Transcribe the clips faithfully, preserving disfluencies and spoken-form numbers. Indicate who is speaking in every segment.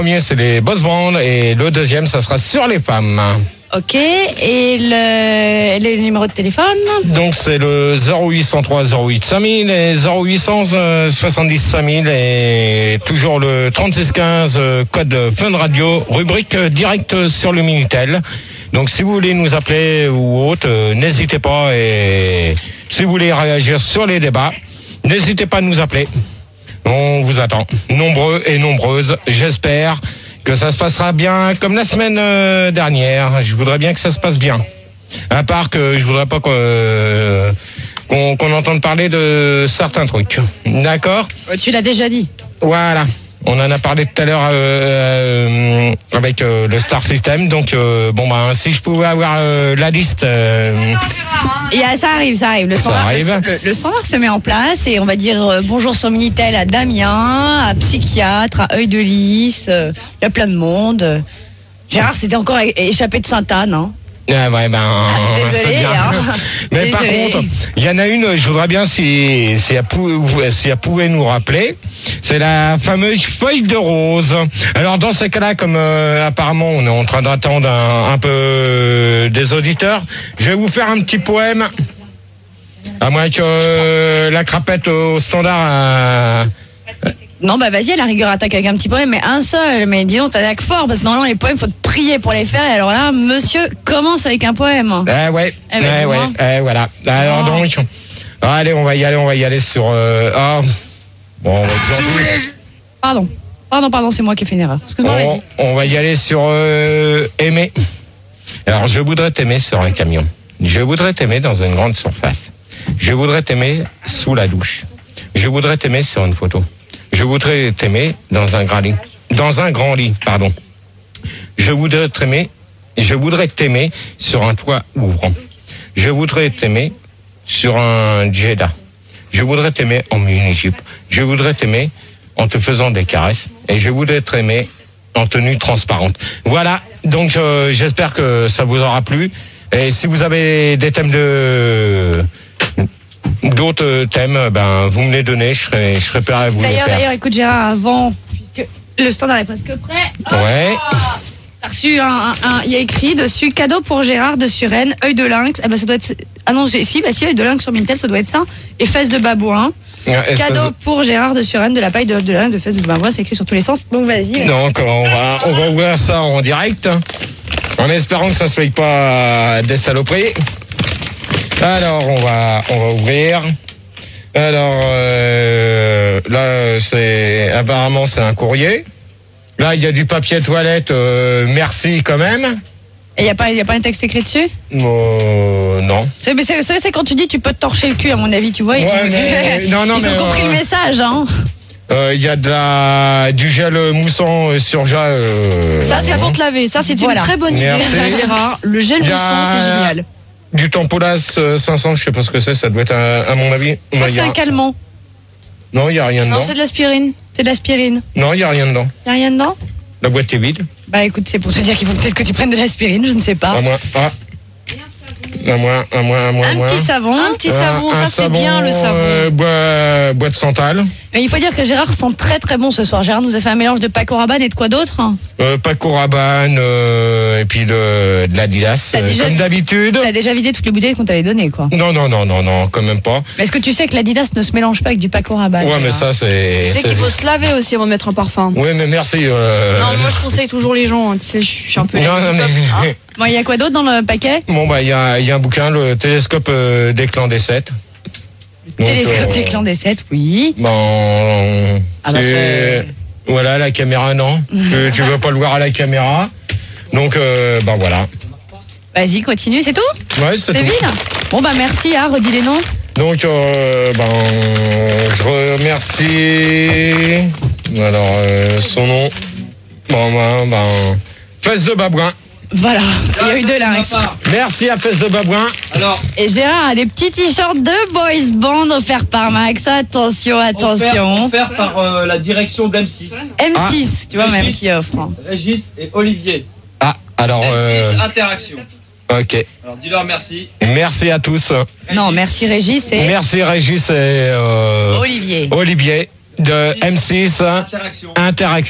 Speaker 1: Le premier, c'est les boss bands et le deuxième, ça sera sur les femmes.
Speaker 2: Ok, et le, le numéro de téléphone?
Speaker 1: Donc c'est le zéro huit cent trois zéro huit cinq mille et zéro huit cent soixante-dix cinq mille et toujours le trente-six quinze code Fun Radio, rubrique direct sur le Minitel. Donc si vous voulez nous appeler ou autre, euh, n'hésitez pas, et si vous voulez réagir sur les débats, n'hésitez pas à nous appeler. On vous attend, nombreux et nombreuses, j'espère que ça se passera bien comme la semaine euh, dernière. Je voudrais bien que ça se passe bien. À part que je voudrais pas que, euh, qu'on, qu'on entende parler de certains trucs. D'accord ?
Speaker 2: Tu l'as déjà dit.
Speaker 1: Voilà. On en a parlé tout à l'heure euh, euh, avec euh, le Star System. Donc, euh, bon, bah, si je pouvais avoir euh, la liste... Euh,
Speaker 2: Et, euh, ça arrive, ça arrive. Le
Speaker 1: Ça
Speaker 2: standard,
Speaker 1: arrive.
Speaker 2: Le, le standard se met en place et on va dire euh, bonjour sur Minitel à Damien, à Psychiatre, à Œil de Lys. Il euh, y a plein de monde. Gérard, c'était encore é- échappé de Sainte-Anne. Hein.
Speaker 1: Ah ouais, ben,
Speaker 2: Ah, désolé,
Speaker 1: c'est bien.
Speaker 2: hein.
Speaker 1: Mais
Speaker 2: Désolé.
Speaker 1: par contre, il y en a une, je voudrais bien si, si, elle, pou, si elle pouvait nous rappeler, c'est la fameuse feuille de rose. Alors dans ces cas-là, comme euh, apparemment on est en train d'attendre un, un peu euh, des auditeurs, je vais vous faire un petit poème. À moins que euh, la crapette au standard... Euh,
Speaker 2: Non, bah vas-y, à la rigueur, attaque avec un petit poème, mais un seul. Mais dis donc, t'attaques fort, parce que normalement, les poèmes, faut te prier pour les faire. Et alors là, monsieur commence avec un poème.
Speaker 1: Eh ouais,
Speaker 2: Eh ben,
Speaker 1: eh
Speaker 2: dis-moi.
Speaker 1: ouais, eh voilà. Alors
Speaker 2: Oh.
Speaker 1: donc, allez, on va y aller, on va y aller sur... Euh, ah, bon, on va dire-
Speaker 2: Pardon. Pardon, pardon, c'est moi qui ai fait une erreur. Excuse-moi,
Speaker 1: on,
Speaker 2: vas-y.
Speaker 1: on va y aller sur euh, aimer. Alors, je voudrais t'aimer sur un camion. Je voudrais t'aimer dans une grande surface. Je voudrais t'aimer sous la douche. Je voudrais t'aimer sur une photo. Je voudrais t'aimer dans un grand lit. Dans un grand lit, pardon. Je voudrais t'aimer, je voudrais t'aimer sur un toit ouvrant. Je voudrais t'aimer sur un Jeddah. Je voudrais t'aimer en mini-jupe. Je voudrais t'aimer en te faisant des caresses. Et je voudrais t'aimer en tenue transparente. Voilà, donc euh, j'espère que ça vous aura plu. Et si vous avez des thèmes de... d'autres thèmes, ben, vous me les donnez, je serai, je serai prêt à vous les
Speaker 2: D'ailleurs,
Speaker 1: faire.
Speaker 2: d'ailleurs, écoute, Gérard, avant, puisque le standard est presque prêt.
Speaker 1: Ouais.
Speaker 2: T'as reçu un, un- un- il y a écrit dessus cadeau pour Gérard de Suresnes, œil de lynx. Eh ben, ça doit être, ah non, j'ai- si, bah si, œil de lynx sur Minitel, ça doit être ça. Et fesses de babouin.
Speaker 1: Espèce
Speaker 2: Cadeau
Speaker 1: de-
Speaker 2: pour Gérard de Suresnes, de la paille de, de lynx, de fesses de babouin, c'est écrit sur tous les sens. Donc vas-y. vas-y.
Speaker 1: Donc on va, on va ouvrir ça en direct, en espérant que ça ne soit pas des saloperies. Alors on va, on va ouvrir. Alors euh, là c'est apparemment c'est un courrier. Là il y a du papier toilette. euh, merci quand même.
Speaker 2: Et il n'y a, pas- y a pas un texte écrit dessus?
Speaker 1: Euh, non.
Speaker 2: C'est, mais c'est, c'est, c'est quand tu dis tu peux te torcher le cul, à mon avis, tu vois. Ils,
Speaker 1: Ouais,
Speaker 2: sont-
Speaker 1: mais- non, non,
Speaker 2: ils ont
Speaker 1: mais,
Speaker 2: compris
Speaker 1: euh,
Speaker 2: le message, hein.
Speaker 1: Euh, Il y a de la du gel moussant euh, sur ja. euh,
Speaker 3: Ça, c'est pour te laver. Ça, c'est
Speaker 2: Voilà.
Speaker 3: une très bonne idée,
Speaker 1: Merci.
Speaker 3: ça, Gérard. Le gel
Speaker 1: Il y a-
Speaker 3: moussant, c'est génial.
Speaker 1: Du Tempolas euh, cinq cents, je sais pas ce que c'est, ça doit être un- à mon avis.
Speaker 2: Je crois que
Speaker 1: il y
Speaker 2: c'est
Speaker 1: a-
Speaker 2: un calmant.
Speaker 1: Non, il y a rien dedans.
Speaker 3: Non, c'est de l'aspirine.
Speaker 2: C'est de l'aspirine.
Speaker 1: Non, il y a rien dedans.
Speaker 2: Y a rien dedans?
Speaker 1: La boîte est vide.
Speaker 2: Bah écoute, c'est pour te dire qu'il faut peut-être que tu prennes de l'aspirine, je ne sais pas.
Speaker 1: À moins. Ah. À moins, à moins, à moins, à
Speaker 2: Un
Speaker 1: moins.
Speaker 2: petit savon.
Speaker 3: Un petit
Speaker 1: Euh,
Speaker 3: savon,
Speaker 1: un
Speaker 3: ça, c'est bien, le savon.
Speaker 1: euh, bois- boîte Santal.
Speaker 2: Mais il faut dire que Gérard sent très très bon ce soir. Gérard nous a fait un mélange de Paco Rabanne et de quoi d'autre?
Speaker 1: Euh, Paco Rabanne, euh, et puis de, de l'Adidas,
Speaker 2: T'as
Speaker 1: euh,
Speaker 2: déjà
Speaker 1: comme
Speaker 2: vu-
Speaker 1: d'habitude.
Speaker 2: T'as déjà vidé toutes les bouteilles qu'on t'avait données, quoi.
Speaker 1: Non, non, non, non, non, quand même pas.
Speaker 2: Mais est-ce que tu sais que l'Adidas ne se mélange pas avec du Paco Rabanne?
Speaker 1: Ouais, mais
Speaker 2: Gérard
Speaker 1: ça, c'est.
Speaker 3: Tu sais
Speaker 1: c'est-
Speaker 3: qu'il faut se laver aussi avant de mettre un parfum.
Speaker 1: Oui, mais merci. euh,
Speaker 3: Non, moi, je conseille toujours les gens. hein. Tu sais, je suis un peu.
Speaker 1: Non, non, mais.
Speaker 3: Hein.
Speaker 2: Bon, il y a quoi d'autre dans le paquet?
Speaker 1: Bon, bah, il y a, il y a un bouquin, le télescope euh, des clans des sept. Donc,
Speaker 2: Télescope
Speaker 1: euh,
Speaker 2: des clans des sept, oui.
Speaker 1: Bon.
Speaker 2: Ah bah,
Speaker 1: c'est-
Speaker 2: c'est-
Speaker 1: Voilà, la caméra, non. tu, tu veux pas le voir à la caméra. Donc, euh, ben voilà.
Speaker 2: Vas-y, continue, c'est tout?
Speaker 1: Ouais, c'est
Speaker 2: C'est
Speaker 1: tout.
Speaker 2: vide? Bon, bah merci, hein, redis les noms.
Speaker 1: Donc, euh, ben, je remercie. Alors, euh, son nom. Bon, ben, ben, Fesse de Babouin.
Speaker 2: Voilà, il y a eu de lynx.
Speaker 1: Merci à Fesse de Babouin.
Speaker 4: Alors,
Speaker 2: Et Gérard a des petits t-shirts de boys band offerts par Max. Attention,
Speaker 4: offert,
Speaker 2: attention.
Speaker 4: offert par euh, la direction d'M six.
Speaker 2: M six, tu vois, même
Speaker 4: Régis.
Speaker 2: qui offre. hein.
Speaker 4: Régis et Olivier.
Speaker 1: Ah, alors, euh,
Speaker 4: M six Interaction.
Speaker 1: ok.
Speaker 4: Alors, dis-leur merci.
Speaker 1: Merci à tous.
Speaker 2: Non, merci Régis et
Speaker 1: Merci Régis et euh,
Speaker 2: Olivier.
Speaker 1: Olivier de M six
Speaker 4: Interaction.
Speaker 1: Interaction.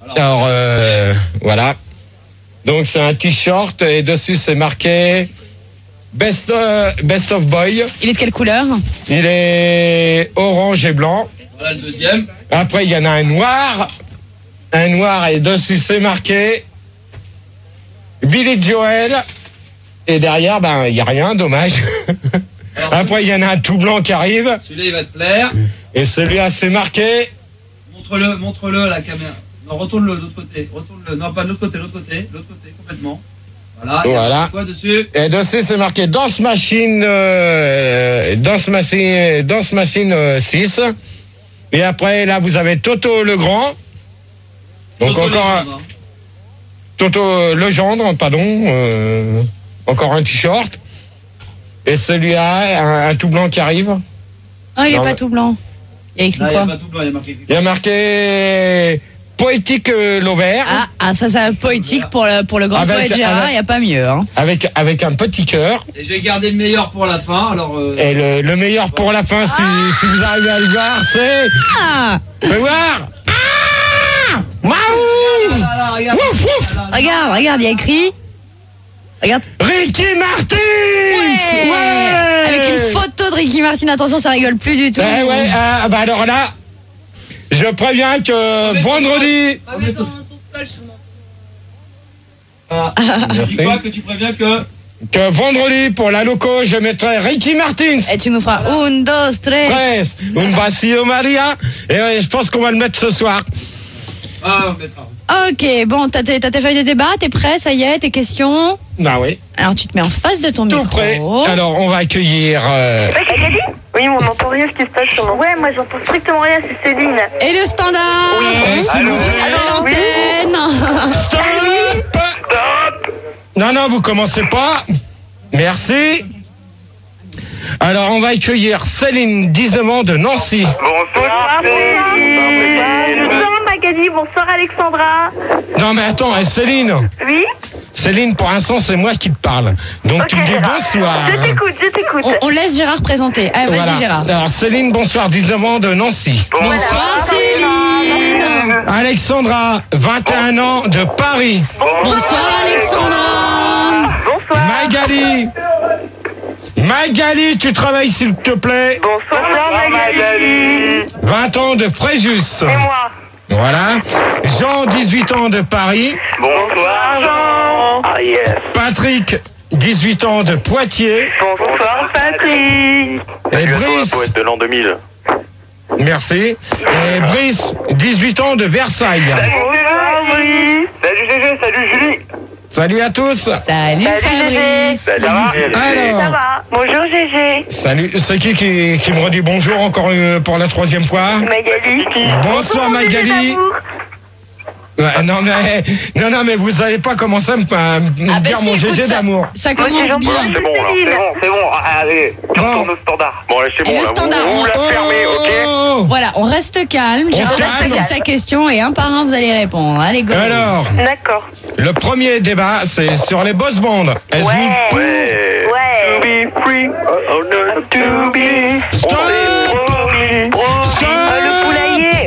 Speaker 1: Alors, euh, voilà. Donc, c'est un t-shirt et dessus, c'est marqué Best, euh, Best of Boy.
Speaker 2: Il est de quelle couleur?
Speaker 1: Il est orange et blanc.
Speaker 4: Voilà le deuxième.
Speaker 1: Après, il y en a un noir. Un noir et dessus, c'est marqué Billy Joel. Et derrière, ben, il n'y a rien, dommage.
Speaker 4: Alors,
Speaker 1: Après, il y en a un tout blanc qui arrive.
Speaker 4: celui-là, il va te plaire.
Speaker 1: Et celui-là, c'est marqué.
Speaker 4: Montre-le, montre-le à la caméra. Non, retourne-le de l'autre côté. Retourne-le. Non, pas de l'autre côté, l'autre côté. L'autre côté, complètement. Voilà.
Speaker 1: Voilà.
Speaker 4: Quoi dessus?
Speaker 1: Et dessus, c'est marqué Dance Machine, euh, Dance Machine, Dance Machine euh, six. Et après, là, vous avez Toto Legrand. Donc,
Speaker 4: Toto
Speaker 1: encore un,
Speaker 4: Legendre, hein.
Speaker 1: Toto Legendre, pardon. euh, encore un t-shirt. Et celui-là, un, un tout blanc qui arrive.
Speaker 2: Non, il est
Speaker 1: Non,
Speaker 2: pas
Speaker 1: mais-
Speaker 2: tout blanc. Il y a écrit
Speaker 4: Là, il n'y a
Speaker 2: quoi?
Speaker 4: pas tout blanc, il y a marqué.
Speaker 1: Il y a marqué Poétique euh, Laubert.
Speaker 2: Ah, ah, ça, c'est poétique pour le, pour le grand
Speaker 1: Avec-
Speaker 2: poète Gérard,
Speaker 1: avec-
Speaker 2: il n'y a pas mieux. Hein.
Speaker 1: Avec, avec un petit cœur.
Speaker 4: Et j'ai gardé le meilleur pour la fin. Alors. Euh...
Speaker 1: Et le, le meilleur pour la fin, si, si vous arrivez à le voir, c'est.
Speaker 2: Ah,
Speaker 1: Fais voir. Ah Waouh
Speaker 4: Là, là, regarde.
Speaker 1: Ouf, ouf.
Speaker 4: Là, là,
Speaker 2: regarde, regarde, il y a écrit. Regarde.
Speaker 1: Ricky Martin.
Speaker 2: Ouais.
Speaker 1: Ouais.
Speaker 2: Avec une photo de Ricky Martin, attention, ça rigole plus du tout.
Speaker 1: Eh ouais, ah, bah alors là, je préviens que vendredi.
Speaker 4: Ah, mais ton- Ah, tu dis quoi que tu préviens que.
Speaker 1: Que vendredi, pour la loco, je mettrai Ricky Martin.
Speaker 2: Et tu nous feras un, dos, tres.
Speaker 1: Presse, un vacío Maria. Et ouais, je pense qu'on va le mettre ce soir.
Speaker 4: Ah, on mettra.
Speaker 2: Ok, bon, t'as tes, t'as tes feuilles de débat, t'es prêt, ça y est, tes questions.
Speaker 1: Bah oui,
Speaker 2: Alors tu te mets en face de ton
Speaker 1: tout
Speaker 2: micro.
Speaker 1: prêt. Alors, on va accueillir. euh,
Speaker 5: Oui, on n'entend rien ce qui se passe sur mon... Ouais, moi j'entends strictement rien, c'est Céline.
Speaker 2: Et le standard.
Speaker 1: euh, si
Speaker 5: Allô,
Speaker 1: vous
Speaker 2: Vous êtes à l'antenne.
Speaker 1: Stop. Non, non, vous commencez pas. Merci. Alors, on va accueillir Céline, dix-neuf ans de Nancy.
Speaker 5: Bonsoir, Céline. Bonsoir Magali, bonsoir Alexandra.
Speaker 1: Non, mais attends, eh, Céline.
Speaker 5: Oui.
Speaker 1: Céline, pour l'instant, c'est moi qui te parle. Donc, tu me dis
Speaker 5: Gérard.
Speaker 1: bonsoir.
Speaker 5: Je t'écoute, je t'écoute.
Speaker 2: On, on laisse Gérard présenter. Ah, vas-y
Speaker 1: Voilà.
Speaker 2: Gérard.
Speaker 1: Alors, Céline, bonsoir, dix-neuf ans de Nancy.
Speaker 2: Bonsoir Céline.
Speaker 1: Alexandra, vingt et un ans de Paris.
Speaker 2: Bonsoir Alexandra.
Speaker 5: Bonsoir.
Speaker 1: Magali. Magali, tu travailles s'il te plaît.
Speaker 5: Bonsoir Magali.
Speaker 1: vingt ans de Fréjus.
Speaker 5: Et moi.
Speaker 1: Voilà. Jean, dix-huit ans de Paris.
Speaker 5: Bonsoir Jean. Ah yes.
Speaker 1: Patrick, dix-huit ans de Poitiers.
Speaker 5: Bonsoir Patrick.
Speaker 1: Et Brice,
Speaker 6: de l'an deux mille.
Speaker 1: merci. Et Brice, dix-huit ans de Versailles.
Speaker 5: Bonsoir Brice.
Speaker 6: Salut Gégé, salut Julie.
Speaker 1: Salut à tous.
Speaker 2: Salut Fabrice.
Speaker 6: Salut.
Speaker 5: Ça
Speaker 1: Alors,
Speaker 5: va. Bonjour Gégé.
Speaker 1: salut. C'est qui, qui qui me redit bonjour encore euh, pour la troisième fois?
Speaker 5: Magali.
Speaker 1: Bonsoir
Speaker 5: Bonjour,
Speaker 1: Magali.
Speaker 5: bébé d'amour.
Speaker 1: Ouais, non mais non non mais vous savez pas commencer à me, à me
Speaker 2: Ah bah
Speaker 1: dire
Speaker 2: si,
Speaker 1: mon
Speaker 2: écoute,
Speaker 1: G G
Speaker 2: ça,
Speaker 1: d'amour.
Speaker 2: ça
Speaker 5: Moi,
Speaker 2: commence
Speaker 5: j'ai
Speaker 2: bien.
Speaker 5: l'entendu.
Speaker 6: C'est bon, là, c'est bon, c'est bon. Ah, allez, tu
Speaker 1: Bon.
Speaker 6: retournes au standard. Bon, là, c'est
Speaker 2: Et
Speaker 6: bon,
Speaker 2: le
Speaker 6: là.
Speaker 2: standard,
Speaker 6: Vous, vous
Speaker 2: on-
Speaker 6: la fermez, ok?
Speaker 1: Oh.
Speaker 2: Voilà, on reste calme.
Speaker 1: On
Speaker 2: Gérard
Speaker 1: se
Speaker 2: va
Speaker 1: calme.
Speaker 2: poser sa question et un par un vous allez répondre. Allez go.
Speaker 1: Alors,
Speaker 5: D'accord.
Speaker 1: le premier débat, c'est sur les boss bands. Êtes-vous
Speaker 5: Ouais.
Speaker 1: pour-
Speaker 6: Ouais.
Speaker 5: Ouais.
Speaker 6: To be free, oh no, to be.
Speaker 1: Stop.
Speaker 6: Promis, promis.
Speaker 1: Stop.
Speaker 5: Ah, le poulailler.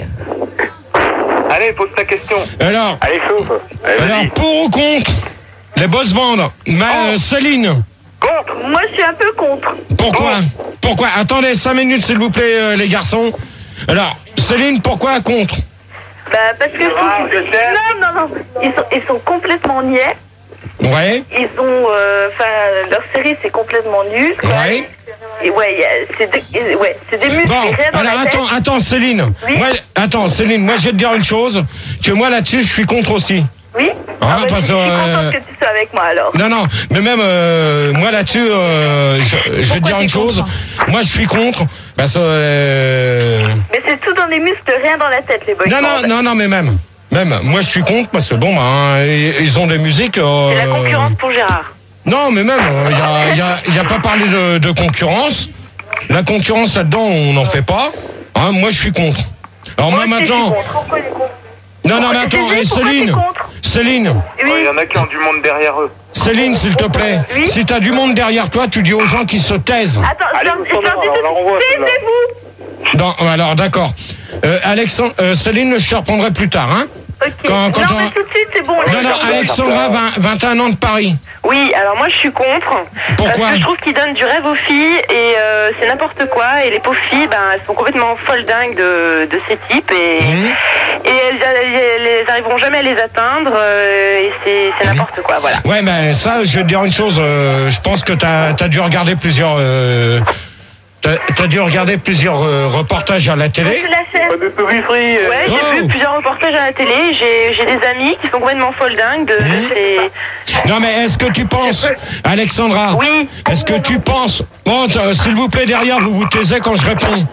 Speaker 6: Allez, pose ta question.
Speaker 1: Alors,
Speaker 6: Allez, chauffe. Allez,
Speaker 1: alors
Speaker 6: vas-y.
Speaker 1: pour ou contre les boss bands? Ma, euh, Céline,
Speaker 6: Contre.
Speaker 5: Moi je suis un peu contre.
Speaker 1: pourquoi? Pourquoi? Attendez cinq minutes s'il vous plaît euh, les garçons. Alors, Céline, pourquoi contre?
Speaker 5: Bah parce que je trouve
Speaker 6: Ah,
Speaker 5: qu'ils-
Speaker 6: je sais.
Speaker 5: Non, non, non. Ils sont, ils sont complètement niais.
Speaker 1: Ouais,
Speaker 5: Ils ont... euh, Enfin, leur série c'est complètement nul. quoi.
Speaker 1: ouais.
Speaker 5: Et ouais, il y a- c'est des, ouais, c'est des muscles
Speaker 1: Bon,
Speaker 5: et rien dans
Speaker 1: alors
Speaker 5: la tête.
Speaker 1: attends, attends Céline.
Speaker 5: Oui.
Speaker 1: Moi, attends Céline, moi je vais te dire une chose, que moi là-dessus je suis contre aussi.
Speaker 5: Oui.
Speaker 1: Ah,
Speaker 5: bah,
Speaker 1: parce
Speaker 5: je, je suis
Speaker 1: que,
Speaker 5: contente que tu sois avec moi alors.
Speaker 1: Non, non, mais même euh, moi là-dessus, euh, je, je vais te
Speaker 2: Pourquoi
Speaker 1: dire
Speaker 2: t'es
Speaker 1: une chose.
Speaker 2: contre?
Speaker 1: Moi je suis contre, parce que... euh,
Speaker 5: Mais c'est tout dans les muscles, rien dans la tête, les boys
Speaker 1: non,
Speaker 5: bands.
Speaker 1: non, non, non, mais même, même, moi je suis contre, parce que bon, ben, ils ils ont des musiques... euh,
Speaker 5: C'est la concurrence pour Gérard.
Speaker 1: Non, mais même, il n'y a, y a, y a pas parlé de, de concurrence. La concurrence là-dedans, on n'en fait pas. Hein, moi je suis contre. Alors moi,
Speaker 5: Moi aussi, je suis
Speaker 1: maintenant...
Speaker 5: contre. Pourquoi il est contre
Speaker 1: Non, non, mais
Speaker 5: Je
Speaker 1: attends,
Speaker 5: sais,
Speaker 1: eh,
Speaker 5: pourquoi t'es
Speaker 1: Céline,
Speaker 5: contre
Speaker 1: Céline,
Speaker 5: Oui.
Speaker 6: Il y en a qui ont du monde derrière eux.
Speaker 1: Céline, s'il te plaît,
Speaker 5: Oui.
Speaker 1: si t'as du monde derrière toi, tu dis aux gens qui se taisent.
Speaker 5: Attends, je
Speaker 6: Allez,
Speaker 5: leur
Speaker 6: vous
Speaker 5: je leur dis
Speaker 6: alors,
Speaker 5: tout
Speaker 6: alors, on voit,
Speaker 5: de
Speaker 6: celle-là.
Speaker 5: suite, taisez-vous.
Speaker 1: Non, alors d'accord. Euh, Alexandre, euh, Céline, je te reprendrai plus tard, hein.
Speaker 5: Ok.
Speaker 1: Quand- quand
Speaker 5: non,
Speaker 1: on-
Speaker 5: mais tout de suite, c'est bon.
Speaker 1: Non, non, Alexandra, vingt, vingt et un ans de Paris.
Speaker 5: Oui, alors moi je suis contre.
Speaker 1: Pourquoi?
Speaker 5: Parce que je trouve qu'ils donnent du rêve aux filles et euh, c'est n'importe quoi. Et les pauvres filles, ben, elles sont complètement folles dingues de, de ces types et,
Speaker 1: Mmh.
Speaker 5: et elles, elles, elles arriveront jamais à les atteindre euh, et c'est, c'est n'importe quoi, voilà.
Speaker 1: Ouais, mais ça, je vais te dire une chose. euh, je pense que t'as as dû regarder plusieurs. Euh, t'as as dû regarder plusieurs euh, reportages à la télé.
Speaker 5: C'est la chaîne.
Speaker 6: Pas de Toby Free. euh.
Speaker 5: Ouais, j'ai
Speaker 1: Oh.
Speaker 5: vu plusieurs reportages à la télé. J'ai, j'ai des amis qui sont complètement folles dingues de, de ces...
Speaker 1: Non, mais est-ce que tu penses, Alexandra?
Speaker 5: Oui.
Speaker 1: Est-ce que tu penses. Bon, t- s'il vous plaît, derrière, vous vous taisez quand je réponds.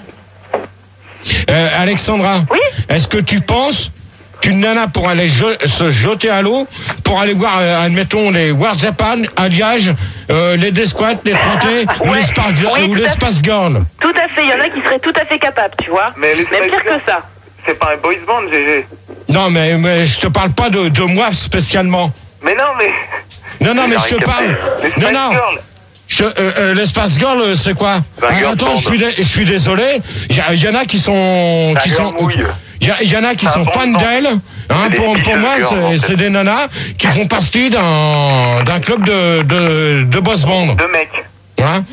Speaker 1: Euh, Alexandra.
Speaker 5: Oui.
Speaker 1: Est-ce que tu penses qu'une nana pour aller je- se jeter à l'eau, pour aller voir, euh, admettons, les WhatsApp, Alliage, euh, les Desquat, les Trottés, ou
Speaker 5: Ouais.
Speaker 1: les Space,
Speaker 5: Oui,
Speaker 1: ou
Speaker 5: tout
Speaker 1: les
Speaker 5: à fait.
Speaker 1: Space Girls?
Speaker 5: Tout à fait, il y en a qui seraient tout à fait capables, tu vois.
Speaker 6: Mais les
Speaker 5: Même
Speaker 6: Spice
Speaker 5: pire que
Speaker 6: Girls,
Speaker 5: ça.
Speaker 6: C'est pas un boys band, G G.
Speaker 1: Non, mais, mais je te parle pas de, de moi spécialement.
Speaker 6: Mais non, mais.
Speaker 1: Non, non, mais je te
Speaker 6: J'arrive
Speaker 1: parle.
Speaker 6: capté. Les Spice
Speaker 1: Non, non.
Speaker 6: Girls.
Speaker 1: Je, euh, euh, l'espace girl, euh, c'est quoi?
Speaker 6: Bah,
Speaker 1: Ah,
Speaker 6: girl
Speaker 1: Attends,
Speaker 6: band.
Speaker 1: je suis, dé- je suis désolé. Il y, a- y en a qui sont,
Speaker 6: La
Speaker 1: qui
Speaker 6: girl
Speaker 1: sont.
Speaker 6: mouille.
Speaker 1: Il y, a- y en a qui
Speaker 6: Un
Speaker 1: sont
Speaker 6: bon
Speaker 1: fans
Speaker 6: band.
Speaker 1: d'elle. Hein,
Speaker 6: C'est des
Speaker 1: pour, pour
Speaker 6: bitches
Speaker 1: moi,
Speaker 6: girls,
Speaker 1: c'est
Speaker 6: en fait.
Speaker 1: c'est des nanas qui font partie d'un d'un club de de, de boss band.
Speaker 6: Deux mecs.
Speaker 1: Hein?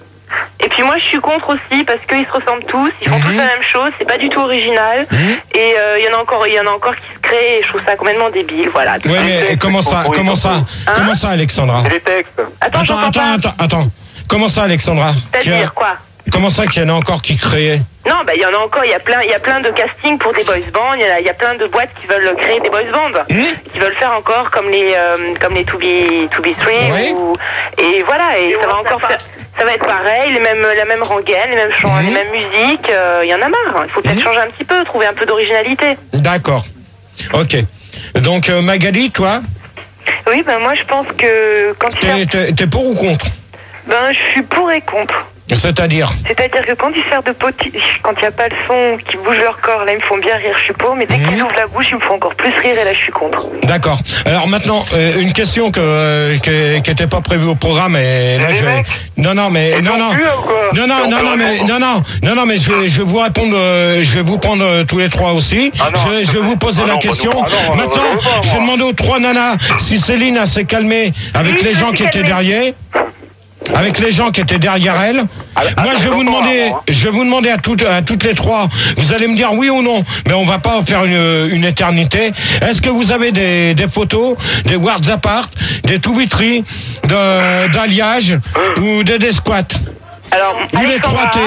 Speaker 5: Et puis moi je suis contre aussi parce qu'ils se ressemblent tous, ils font
Speaker 1: Mhm.
Speaker 5: tous la même chose, c'est pas du tout original. Et euh, il y en a encore, il y en a encore qui se créent et je trouve ça complètement débile, voilà.
Speaker 1: Ouais, mais
Speaker 6: textes,
Speaker 1: comment
Speaker 6: ils
Speaker 1: ça,
Speaker 6: sont
Speaker 1: comment
Speaker 6: pourris,
Speaker 1: ça,
Speaker 5: Hein
Speaker 1: comment ça, Alexandra?
Speaker 6: C'est les textes.
Speaker 5: Attends,
Speaker 1: Attends,
Speaker 5: j'entends
Speaker 1: attends,
Speaker 5: pas.
Speaker 1: attends, attends. Comment ça, Alexandra? Qu'il y a-
Speaker 5: C'est-à-dire quoi?
Speaker 1: Comment ça qu'il y en a encore qui créaient?
Speaker 5: Non, bah il y en a encore, il y a plein, il y a plein de castings pour des boys bands, il y, a- il y a plein de boîtes qui veulent créer des boys bands,
Speaker 1: Hum
Speaker 5: qui veulent faire encore comme les euh, comme les to be to be three
Speaker 1: Oui.
Speaker 5: ou et voilà et ça va encore faire, ça va être pareil, les mêmes la même rengaine, les mêmes chants,
Speaker 1: Mhm.
Speaker 5: les mêmes musiques, il y en a marre. Il faut peut-être
Speaker 1: Mhm.
Speaker 5: changer un petit peu, trouver un peu d'originalité.
Speaker 1: D'accord. Ok. Donc, euh, Magali, toi,
Speaker 5: Oui, ben moi je pense que quand ils
Speaker 1: t'es
Speaker 5: servent,
Speaker 1: t'es- t'es pour ou contre?
Speaker 5: ben je suis pour et contre.
Speaker 1: C'est-à-dire?
Speaker 5: C'est-à-dire que quand ils servent de potiche, quand il n'y a pas le son, qu'ils bougent leur corps, là ils me font bien rire, je suis pour, mais dès
Speaker 1: Mhm.
Speaker 5: qu'ils ouvrent la bouche, ils me font encore plus rire et là je suis contre.
Speaker 1: D'accord. Alors maintenant, euh, une question que euh, qui qui était pas prévue au programme et là
Speaker 6: Les
Speaker 1: je vais...
Speaker 6: mecs
Speaker 1: non non mais
Speaker 6: Ils
Speaker 1: non
Speaker 6: sont
Speaker 1: non
Speaker 6: plus, ou quoi
Speaker 1: non non
Speaker 6: On
Speaker 1: non
Speaker 6: peut
Speaker 1: non mais
Speaker 6: répondre.
Speaker 1: non non non non mais je vais, je vais vous répondre, euh, je vais vous prendre euh, tous les trois aussi.
Speaker 6: Ah non,
Speaker 1: je, vais- je vais vous poser
Speaker 6: ah
Speaker 1: la
Speaker 6: non, pas
Speaker 1: question.
Speaker 6: nous. Ah non,
Speaker 1: Maintenant,
Speaker 6: euh, pas,
Speaker 1: je vais
Speaker 6: moi.
Speaker 1: demander aux trois nanas si Céline a s'est calmée avec
Speaker 5: Oui,
Speaker 1: les
Speaker 5: je
Speaker 1: gens
Speaker 5: me
Speaker 1: qui
Speaker 5: suis
Speaker 1: étaient
Speaker 5: calmée.
Speaker 1: derrière. Avec les gens qui étaient derrière elle.
Speaker 6: Ah,
Speaker 1: Moi,
Speaker 6: attends,
Speaker 1: je vais vous
Speaker 6: j'entends,
Speaker 1: demander,
Speaker 6: moi, hein.
Speaker 1: je vais vous demander à toutes, à toutes les trois. Vous allez me dire oui ou non, mais on va pas faire une, une éternité. Est-ce que vous avez des, des photos, des Worlds Apart, des Toubitry, de, d'Alliage ou des Desquat?
Speaker 5: Alors,
Speaker 1: Ou les
Speaker 5: Alexandra,
Speaker 1: trois T?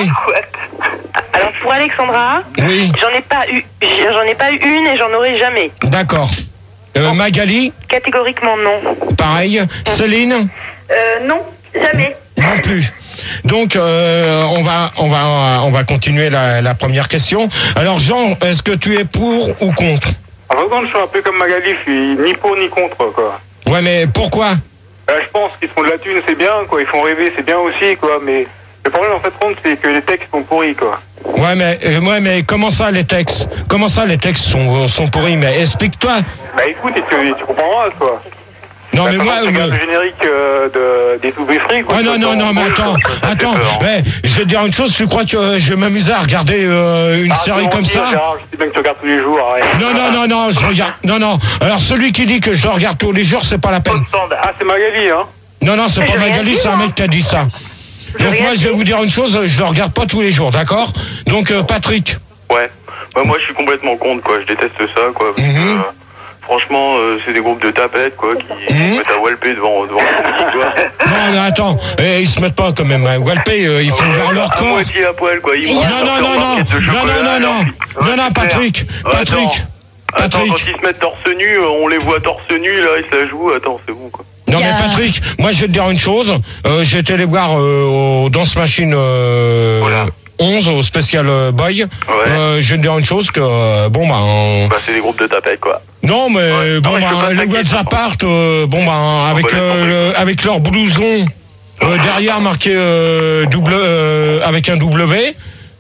Speaker 5: alors pour Alexandra,
Speaker 1: Oui,
Speaker 5: j'en ai pas eu, j'en ai pas eu une et j'en aurai jamais.
Speaker 1: d'accord. Euh, Magali,
Speaker 5: Catégoriquement non.
Speaker 1: pareil. Céline,
Speaker 5: Euh, non, jamais.
Speaker 1: non plus. Donc, euh, on va, on va, on va continuer la, la première question. Alors, Jean, est-ce que tu es pour ou contre?
Speaker 6: En fait, quand je suis un peu comme Magali, je suis ni pour ni contre, quoi.
Speaker 1: Ouais, mais pourquoi?
Speaker 6: Euh, je pense qu'ils font de la thune, c'est bien, quoi. Ils font rêver, c'est bien aussi, quoi. Mais le problème, en fait, compte, c'est que les textes sont pourris, quoi.
Speaker 1: Ouais, mais, euh, ouais, mais comment ça, les textes? Comment ça, les textes sont, sont pourris? Mais explique-toi.
Speaker 6: Bah écoute, et tu, tu comprendras, quoi.
Speaker 1: Non,
Speaker 6: Bah,
Speaker 1: mais
Speaker 6: par
Speaker 1: moi...
Speaker 6: exemple, tu regardes
Speaker 1: euh,
Speaker 6: le générique euh, de, des Toubé Free, quoi.
Speaker 1: Ah non, non, non, mais attends, attends, ouais, je vais te dire une chose, tu crois que euh, je vais m'amuser à regarder euh, une
Speaker 6: Ah,
Speaker 1: série comme ça?
Speaker 6: Je sais bien que tu regardes tous les jours, arrête.
Speaker 1: Non, non, non, non, je regarde, non, non, alors celui qui dit que je le regarde tous les jours, c'est pas la peine.
Speaker 6: Ah, c'est Magali, hein.
Speaker 1: Non, non, c'est
Speaker 5: Mais
Speaker 1: pas
Speaker 5: j'ai rien
Speaker 1: Magali,
Speaker 5: dit,
Speaker 1: c'est un
Speaker 5: moi.
Speaker 1: mec qui a dit ça.
Speaker 5: J'ai
Speaker 1: Donc
Speaker 5: rien
Speaker 1: moi, je vais
Speaker 5: dit.
Speaker 1: vous dire une chose, je le regarde pas tous les jours, d'accord? Donc, euh, Patrick,
Speaker 7: Ouais. Bah, moi, je suis complètement contre, quoi. Je déteste ça, quoi. Parce que,
Speaker 1: Mhm.
Speaker 7: euh, franchement, euh, c'est des groupes de tapettes, quoi, qui
Speaker 1: Mhm.
Speaker 7: se mettent à walper devant, devant le public, quoi.
Speaker 1: non, mais attends, eh, ils se mettent pas quand même, hein. Walpay, euh, ils font vers leur
Speaker 7: À
Speaker 1: corps.
Speaker 7: moitié à poil, quoi. Ils
Speaker 1: Non,
Speaker 7: mangent
Speaker 1: non,
Speaker 7: leur
Speaker 1: non, non,
Speaker 7: barquette de
Speaker 1: non, non,
Speaker 7: chocolat,
Speaker 1: non, non,
Speaker 7: alors-
Speaker 1: non,
Speaker 7: Ouais,
Speaker 1: non, non,
Speaker 7: c'est
Speaker 1: Patrick,
Speaker 7: clair.
Speaker 1: Patrick,
Speaker 7: Attends, attends,
Speaker 1: Patrick.
Speaker 7: quand ils se mettent torse nu, euh, on les voit torse nu, là, ils se la jouent. Attends, c'est bon, quoi.
Speaker 1: Non
Speaker 2: Il y
Speaker 1: mais
Speaker 2: a-
Speaker 1: Patrick, moi je vais te dire une chose, euh, j'ai été les voir euh, au Dance Machine euh,
Speaker 7: Voilà.
Speaker 1: onze, au Special euh, Boy. Euh, je vais te dire une chose que, euh, bon bah... on-
Speaker 7: Bah, c'est des groupes de tapettes, quoi.
Speaker 1: Non mais,
Speaker 7: Ouais.
Speaker 1: bon
Speaker 7: Non, mais je peux
Speaker 1: bah,
Speaker 7: pas
Speaker 1: les
Speaker 7: t'inquiéter,
Speaker 1: Worlds
Speaker 7: par
Speaker 1: Apart, euh, bon bah, avec,
Speaker 7: bah, laisse
Speaker 1: euh,
Speaker 7: tomber.
Speaker 1: le- avec leur blouson, euh, derrière marqué euh, double, euh, avec un W,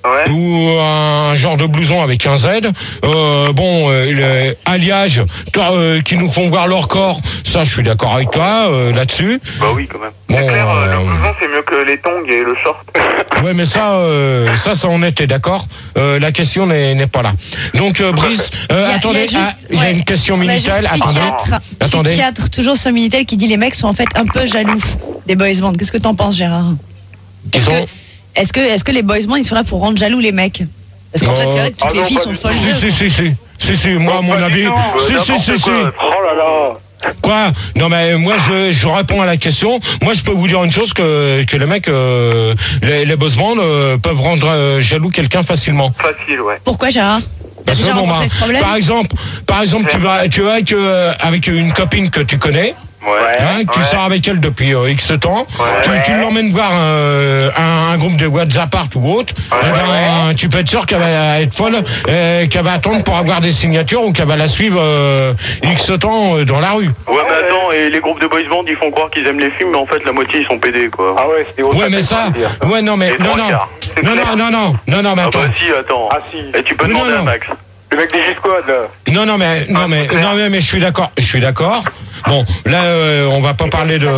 Speaker 6: Ouais.
Speaker 1: ou un genre de blouson avec un Z. Euh, bon, euh, le alliage, toi, euh, qui nous font voir leur corps, ça, je suis d'accord avec toi euh, là-dessus.
Speaker 6: Bah oui, quand même.
Speaker 1: Bon,
Speaker 6: C'est clair, euh,
Speaker 1: euh,
Speaker 6: le blouson, c'est mieux que les tongs et le short.
Speaker 1: Ouais, mais ça, euh, ça, ça, on était d'accord. Euh, la question n'est n'est pas là. Donc, euh, Brice, euh,
Speaker 2: Il y a-
Speaker 1: attendez,
Speaker 2: il y a juste-
Speaker 1: ah, il y a
Speaker 2: ouais.
Speaker 1: une question
Speaker 2: On a juste
Speaker 1: Minitel. Attendez,
Speaker 2: psychiatre,
Speaker 1: attendez.
Speaker 2: psychiatre, toujours sur Minitel, qui dit les mecs sont en fait un peu jaloux des boys bands. Qu'est-ce que t'en penses, Gérard?
Speaker 1: Ils
Speaker 2: Est-ce
Speaker 1: sont-
Speaker 2: que, est-ce que, est-ce que les boys bands ils sont là pour rendre jaloux les mecs? Parce qu'en
Speaker 1: Non.
Speaker 2: fait, c'est vrai que toutes
Speaker 6: Ah
Speaker 2: les
Speaker 6: non,
Speaker 2: filles
Speaker 6: pas
Speaker 2: sont
Speaker 6: du
Speaker 2: folles
Speaker 1: Si,
Speaker 2: d'eux.
Speaker 1: si, si, si. Si, si, moi, à mon
Speaker 6: Pas du
Speaker 1: avis.
Speaker 6: tout, euh,
Speaker 1: Si, si,
Speaker 6: n'importe
Speaker 1: si, si.
Speaker 6: quoi. Oh là là.
Speaker 1: Quoi? Non, mais moi, je, je réponds à la question. Moi, je peux vous dire une chose, que, que les mecs, euh, les, les boss bands euh, peuvent rendre euh, jaloux quelqu'un facilement.
Speaker 6: Facile, ouais.
Speaker 2: Pourquoi, Gérard? T'as
Speaker 1: Parce que
Speaker 2: déjà
Speaker 1: bon,
Speaker 2: rencontré
Speaker 1: bah,
Speaker 2: ce problème?
Speaker 1: par exemple, par exemple, tu vas, tu vas avec, euh, avec une copine que tu connais,
Speaker 6: Ouais.
Speaker 1: hein, que tu
Speaker 6: ouais.
Speaker 1: sors avec elle depuis euh, X temps,
Speaker 6: Ouais.
Speaker 1: tu, tu l'emmènes voir euh, un, un groupe de WhatsApp ou autre,
Speaker 6: Ouais.
Speaker 1: eh ben, tu peux être sûr qu'elle va être folle, euh, qu'elle va attendre pour avoir des signatures ou qu'elle va la suivre euh, X temps euh, dans la rue.
Speaker 7: Ouais, mais attends, et les groupes de boys band, ils font croire qu'ils aiment les films, mais en fait, la moitié, ils sont pédés, quoi.
Speaker 6: Ah ouais, c'était
Speaker 1: Ouais, mais ça, ouais, non, mais
Speaker 7: Les
Speaker 1: non,
Speaker 7: trois
Speaker 1: non,
Speaker 7: quarts.
Speaker 6: C'est
Speaker 1: non,
Speaker 6: clair.
Speaker 1: non, non, non, non, non, mais
Speaker 7: Ah
Speaker 1: attends.
Speaker 7: bah si, attends.
Speaker 6: Ah si.
Speaker 7: Et tu peux
Speaker 1: Non,
Speaker 7: demander
Speaker 1: non.
Speaker 7: à Max.
Speaker 6: Le mec des G-Squad, là.
Speaker 1: Non, non, mais, non, mais,
Speaker 6: c'est clair.
Speaker 1: non, mais, mais je suis d'accord, je suis d'accord. Bon, là, euh, on va pas parler de,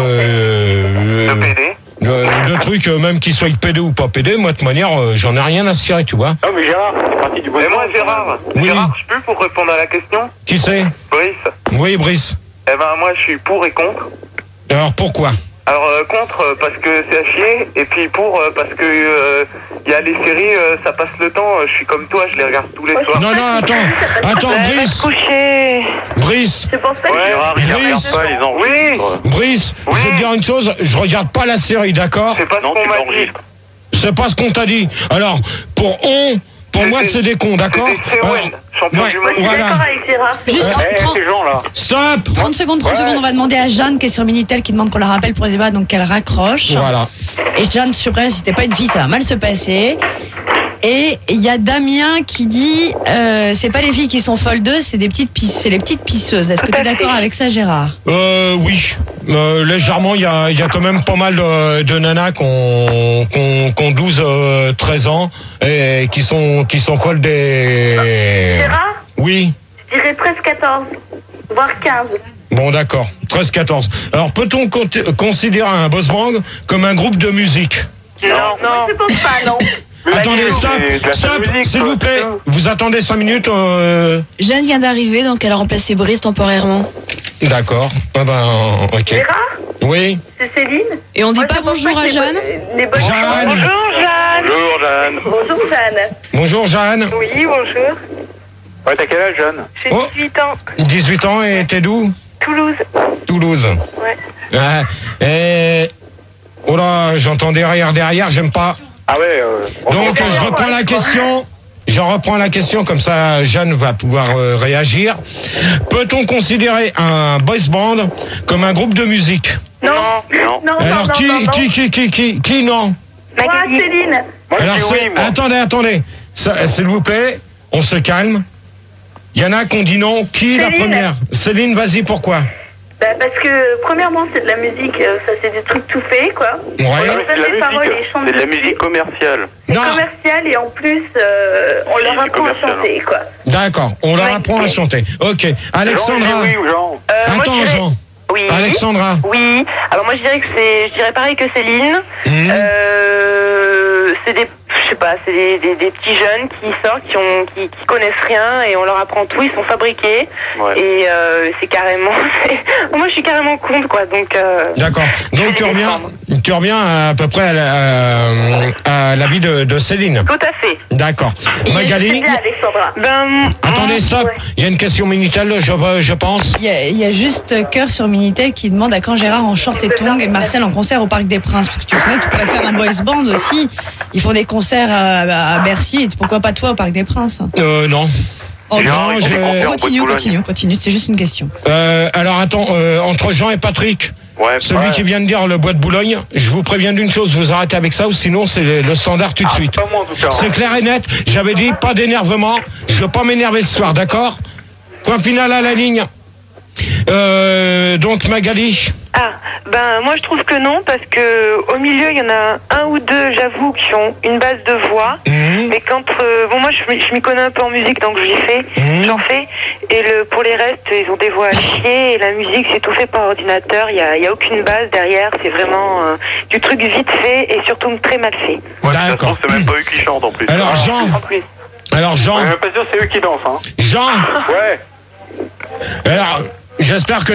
Speaker 1: euh,
Speaker 6: Le P D.
Speaker 1: de, de trucs, euh, même qu'ils soient pédés ou pas pédés. Moi, de toute manière, euh, j'en ai rien à cirer, tu vois.
Speaker 6: Non, mais Gérard, c'est parti du bon.
Speaker 7: Et moi, Gérard,
Speaker 1: Oui.
Speaker 7: Gérard, je peux pour répondre à la question
Speaker 1: Qui c'est?
Speaker 7: Brice.
Speaker 1: Oui, Brice.
Speaker 7: Eh ben, moi, je suis pour et contre.
Speaker 1: Alors, pourquoi?
Speaker 7: Alors, euh, contre, euh, parce que c'est à chier, et puis pour, euh, parce que euh, il y a les séries, euh, ça passe le temps, euh, je suis comme toi, je les regarde tous les soirs.
Speaker 1: Non, non, attends, attends, Brice,
Speaker 5: coucher.
Speaker 1: Brice,
Speaker 5: Je pense pas
Speaker 7: Ouais, Gérard, ils les regardent
Speaker 1: Brice.
Speaker 7: pas, ils enregistrent.
Speaker 6: Oui.
Speaker 1: Brice,
Speaker 7: Oui.
Speaker 1: je vais te dire une chose, je regarde pas la série, d'accord?
Speaker 7: C'est pas ce
Speaker 6: Non,
Speaker 7: qu'on
Speaker 6: tu
Speaker 7: m'a dit.
Speaker 6: l'enregistres.
Speaker 1: C'est pas ce qu'on t'a dit. Alors, pour on, pour
Speaker 7: C'est
Speaker 1: moi,
Speaker 7: des-
Speaker 1: c'est des cons, d'accord?
Speaker 7: C'est
Speaker 1: Alors,
Speaker 7: Owen, champion
Speaker 1: ouais,
Speaker 7: du
Speaker 5: Moi, je suis
Speaker 7: monde.
Speaker 5: d'accord
Speaker 1: voilà.
Speaker 5: avec Gérard.
Speaker 2: Juste
Speaker 6: Eh,
Speaker 2: trente,
Speaker 6: ces gens-là.
Speaker 1: Stop!
Speaker 2: trente secondes, trente
Speaker 6: Ouais.
Speaker 2: secondes, on va demander à Jeanne qui est sur Minitel qui demande qu'on la rappelle pour le débat, donc qu'elle raccroche.
Speaker 1: Voilà.
Speaker 2: Et Jeanne, je suis prête, si t'es pas une fille, ça va mal se passer. Et il y a Damien qui dit euh, c'est pas les filles qui sont folles d'eux, c'est des petites pisse- c'est les petites pisseuses. Est-ce que tu es d'accord avec ça, Gérard?
Speaker 1: Euh, oui. Euh, légèrement, il y a, il y a quand même pas mal de, de nanas qui ont, qui ont, qui ont douze, euh, treize ans et qui sont, qui sont folles des...
Speaker 5: Gérard,
Speaker 1: Oui.
Speaker 5: je dirais treize quatorze, voire quinze.
Speaker 1: Bon, d'accord. treize quatorze. Alors, peut-on con- considérer un boss band comme un groupe de musique?
Speaker 5: Non, non. Je pense pas, non.
Speaker 1: Attendez, stop,
Speaker 6: c'est de la
Speaker 1: stop,
Speaker 6: musique,
Speaker 1: s'il
Speaker 6: quoi,
Speaker 1: vous plaît.
Speaker 6: c'est tout.
Speaker 1: Vous attendez cinq minutes. euh,
Speaker 3: Jeanne vient d'arriver, donc elle a remplacé Brice temporairement.
Speaker 1: D'accord. Ah ben, ok.
Speaker 5: Gérard,
Speaker 1: Oui.
Speaker 5: c'est Céline.
Speaker 3: Et on dit
Speaker 5: Moi,
Speaker 3: pas
Speaker 5: je pense
Speaker 3: bonjour
Speaker 5: que
Speaker 3: à
Speaker 5: les
Speaker 3: Jeanne?
Speaker 5: bo- Les bonnes
Speaker 1: Jeanne.
Speaker 5: Bonjour, Jeanne.
Speaker 7: Bonjour, Jeanne.
Speaker 5: Bonjour, Jeanne.
Speaker 1: Bonjour, Jeanne.
Speaker 5: Oui, bonjour.
Speaker 6: Ouais, t'as quel âge, Jeanne?
Speaker 5: J'ai
Speaker 1: Oh.
Speaker 5: dix-huit ans.
Speaker 1: dix-huit ans et t'es d'où?
Speaker 5: Toulouse.
Speaker 1: Toulouse.
Speaker 5: Ouais.
Speaker 1: Ah, et... Oh là, j'entends des rires derrière, j'aime pas.
Speaker 6: Ah ouais, euh, on
Speaker 1: Donc,
Speaker 6: comprend,
Speaker 1: je
Speaker 6: hein.
Speaker 1: reprends la question. Je reprends la question, comme ça Jeanne va pouvoir euh, réagir. Peut-on considérer un boys band comme un groupe de musique?
Speaker 5: Non.
Speaker 7: Non.
Speaker 5: Non, non,
Speaker 1: Alors
Speaker 5: non,
Speaker 1: qui,
Speaker 5: non, non.
Speaker 1: qui, qui, qui, qui, qui, non?
Speaker 5: Moi, Céline.
Speaker 6: Moi, je
Speaker 1: Alors
Speaker 6: dis
Speaker 1: c'est-
Speaker 6: oui, moi.
Speaker 1: attendez, attendez, Ça, s'il vous plaît, on se calme. Il y en a qui ont dit non. Qui la
Speaker 5: Céline.
Speaker 1: première? Céline, vas-y, pourquoi?
Speaker 5: Bah, parce que, premièrement, c'est de la musique, euh, ça c'est des trucs tout faits, quoi.
Speaker 1: Ouais.
Speaker 5: On
Speaker 6: mais
Speaker 5: leur
Speaker 6: c'est de
Speaker 5: donne
Speaker 6: la
Speaker 5: les paroles et
Speaker 6: musique.
Speaker 5: ils chantent
Speaker 7: C'est de la
Speaker 5: dessus.
Speaker 7: musique commerciale.
Speaker 5: C'est
Speaker 1: Non,
Speaker 5: commercial et en plus, euh, on
Speaker 7: Oui,
Speaker 5: leur
Speaker 7: c'est
Speaker 5: apprend à
Speaker 7: commercial,
Speaker 5: chanter, quoi.
Speaker 1: d'accord, on leur
Speaker 5: Ouais.
Speaker 1: apprend à chanter. Ok,
Speaker 6: Jean,
Speaker 1: Alexandra.
Speaker 6: je dis oui ou Jean?
Speaker 5: Euh, moi,
Speaker 1: Attends,
Speaker 5: je dirais-
Speaker 1: Jean.
Speaker 5: Oui.
Speaker 1: Alexandra.
Speaker 5: Oui. Alors moi je dirais que c'est, je dirais pareil que Céline.
Speaker 1: Mhm.
Speaker 5: Euh, c'est des, je sais pas, c'est des, des, des petits jeunes qui sortent, qui ont, qui, qui connaissent rien et on leur apprend tout. Ils sont fabriqués
Speaker 7: Ouais.
Speaker 5: et euh, c'est carrément, c'est- moi je suis carrément contre quoi. Donc. Euh,
Speaker 1: D'accord. Donc tu
Speaker 5: vais les
Speaker 1: reviens,
Speaker 5: défendre.
Speaker 1: tu reviens à peu près à la- à l'avis de, de Céline.
Speaker 5: Tout à fait.
Speaker 1: D'accord.
Speaker 5: C'est
Speaker 1: Magali.
Speaker 5: bien, Alexandra. Ben.
Speaker 1: Attendez, stop.
Speaker 5: ouais.
Speaker 1: Il y a une question Minitel, je, je pense.
Speaker 2: Il y, a, il y a juste Cœur sur Minitel qui demande à quand Gérard en short et tongs et Marcel en concert au Parc des Princes. Parce que tu sais que tu pourrais faire un boys band aussi. Ils font des concerts à, à Bercy et pourquoi pas toi au Parc des Princes?
Speaker 1: Euh, non.
Speaker 2: Oh,
Speaker 7: Gérard,
Speaker 1: non,
Speaker 7: ils
Speaker 1: je-
Speaker 7: font des concerts en
Speaker 2: continue,
Speaker 7: Boîte de
Speaker 2: continue, continue. C'est juste une question.
Speaker 1: Euh, alors attends, euh, entre Jean et Patrick,
Speaker 7: Ouais,
Speaker 1: celui
Speaker 7: ouais.
Speaker 1: qui vient de dire le bois de Boulogne, je vous préviens d'une chose, vous arrêtez avec ça ou sinon c'est le, le standard tout de suite.
Speaker 6: Pas moi, en tout cas.
Speaker 1: C'est clair et net, j'avais dit pas d'énervement, je veux pas m'énerver ce soir, d'accord? Point final à la ligne. Euh, donc Magali,
Speaker 5: Ah, ben moi je trouve que non, parce que au milieu il y en a un ou deux, j'avoue, qui ont une base de voix.
Speaker 1: Mmh.
Speaker 5: Mais quand, euh, bon moi je, m'y- je m'y connais un peu en musique, donc j'y fais,
Speaker 1: Mmh.
Speaker 5: j'en fais. Et le, pour les restes, ils ont des voix à chier. Et la musique, c'est tout fait par ordinateur. Il y a, il y a aucune base derrière. C'est vraiment euh, du truc vite fait et surtout très mal fait.
Speaker 6: Ouais, ça se
Speaker 1: D'accord.
Speaker 6: trouve, c'est même pas eux qui chantent en plus.
Speaker 1: Alors Jean,
Speaker 5: En plus.
Speaker 1: alors
Speaker 6: On est
Speaker 1: Jean,
Speaker 6: même pas sûr que c'est eux qui dansent, hein.
Speaker 1: Jean,
Speaker 6: Ouais.
Speaker 1: alors j'espère que